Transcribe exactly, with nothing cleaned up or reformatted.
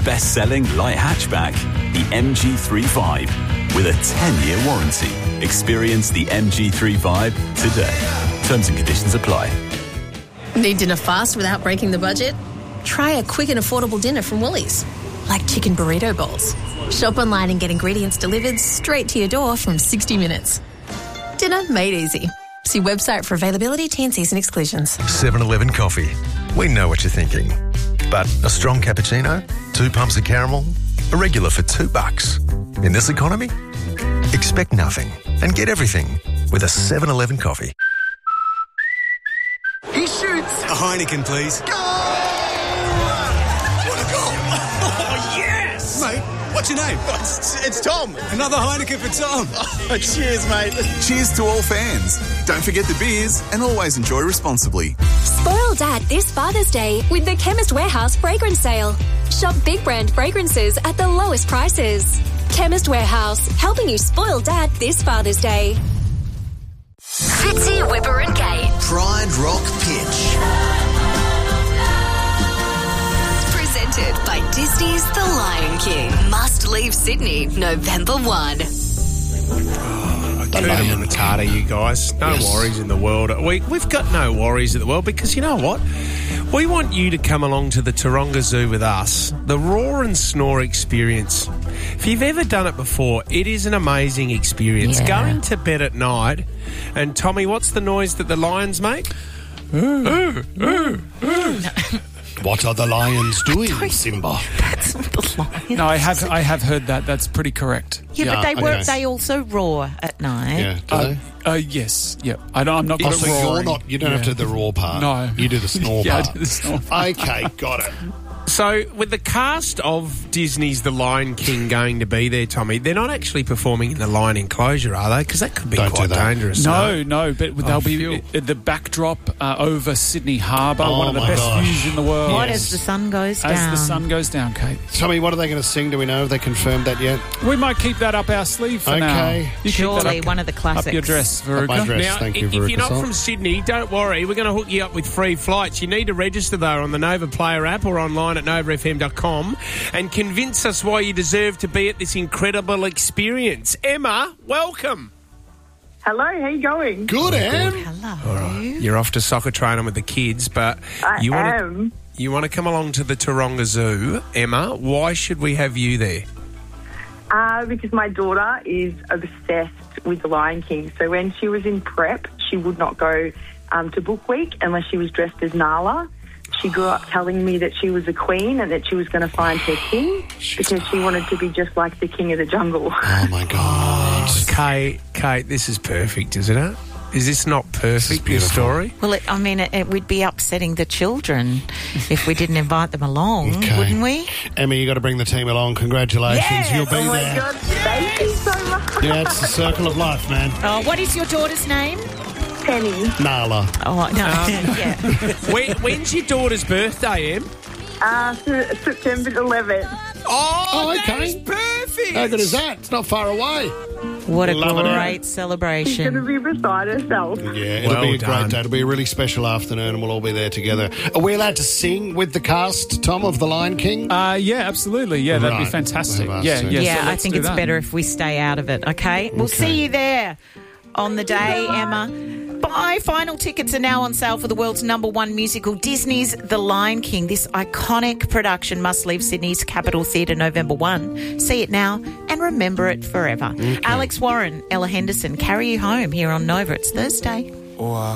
best-selling light hatchback, the M G three five, with a ten-year warranty. Experience the M G three five today. Terms and conditions apply. Need dinner fast without breaking the budget? Try a quick and affordable dinner from Woolies, like chicken burrito bowls. Shop online and get ingredients delivered straight to your door from sixty minutes. Dinner made easy. See website for availability, T and Cs and exclusions. seven eleven Coffee. We know what you're thinking. But a strong cappuccino, two pumps of caramel, a regular for two bucks. In this economy, expect nothing and get everything with a seven eleven Coffee. He shoots. A Heineken, please. Goal! What a goal! Oh, yes! Mate, what's your name? It's, it's Tom. Another Heineken for Tom. Oh, cheers, mate. Cheers to all fans. Don't forget the beers and always enjoy responsibly. Spoil Dad this Father's Day with the Chemist Warehouse fragrance sale. Shop big brand fragrances at the lowest prices. Chemist Warehouse, helping you spoil Dad this Father's Day. Fitzy, Whipper and Kate. Pride Rock Pitch. Presented by Disney's The Lion King. Must leave Sydney, November first. Hakuna Matata, you guys. No yes. worries in the world. We, we've got no worries in the world because you know what? We want you to come along to the Taronga Zoo with us. The Roar and Snore experience. If you've ever done it before, it is an amazing experience. Yeah. Going to bed at night, and Tommy, what's the noise that the lions make? Ooh. Ooh, ooh, ooh. What are the lions doing, Simba? That's not the lions. No, I have I have heard that. That's pretty correct. Yeah, Yeah, but they okay. work. They also roar at night. Yeah, do Uh, they? uh, yes, yeah. I don't, I'm not Oh, good so at roaring. you're not, you don't Yeah. have to do the roar part. No. You do the snore Yeah, I part. do the snore part. Okay, got it. So, with the cast of Disney's The Lion King going to be there, Tommy, they're not actually performing in the lion enclosure, are they? Because that could be Don't quite do that. dangerous. No, no, but they'll be phew. at the backdrop uh, over Sydney Harbour, Oh, one of the my best gosh. views in the world. What Yes. as the sun goes As down? the sun goes down, Kate. Tommy, what are they going to sing? Do we know? Have they confirmed that yet? We might keep that up our sleeve for now. Okay. You keep that Surely up, one of the up classics. your dress, Up my Veruca. dress. Now, Thank you, if you're not Veruca. from Sydney, don't worry. We're going to hook you up with free flights. You need to register, though, on the Nova Player app or online at nova f m dot com and convince us why you deserve to be at this incredible experience. Emma, welcome. Hello, how you going? Good, Em. Hello. You're off to soccer training with the kids, but I you want am. to you want to come along to the Taronga Zoo. Emma, why should we have you there? Uh, because my daughter is obsessed with The Lion King. So when she was in prep, she would not go um, to Book Week unless she was dressed as Nala. She grew up telling me that she was a queen and that she was going to find her king because she wanted to be just like the king of the jungle. Oh, my God. Kate, Kate, this is perfect, isn't it? Is this not perfect, your beautiful. story? Well, it, I mean, it, it would be upsetting the children if we didn't invite them along, Okay. wouldn't we? Emma, you got to bring the team along. Congratulations. Yes. You'll be Oh, my there. God, thank you so much. Yeah, it's the circle of life, man. Oh, what is your daughter's name? Penny. Nala. Oh, no. yeah. when, when's your daughter's birthday, Em? Uh, S- September eleventh. Oh, Oh, that okay. is perfect. How good is that? It's not far away. What a Love it, great Em. She's going to celebration. be beside herself. Yeah, it'll Well be a done. great day. It'll be a really special afternoon and we'll all be there together. Are we allowed to sing with the cast, Tom, of The Lion King? Uh, yeah, absolutely. Yeah, that'd Right. be fantastic. We'll have Yeah, us to. yeah. yeah, so I let's think do it's that. better if we stay out of it, okay? We'll Okay. see you there on the day, Emma. Bye. Final tickets are now on sale for the world's number one musical, Disney's The Lion King. This iconic production must leave Sydney's Capitol Theatre November first. See it now and remember it forever. Okay. Alex Warren, Ella Henderson, carry you home here on Nova. It's Thursday. Wow.